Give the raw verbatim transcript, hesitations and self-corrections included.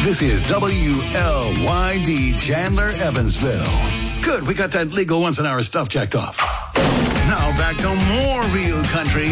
This is W L Y D Chandler, Evansville. Good, we got that legal once an hour stuff checked off. Now back to more real country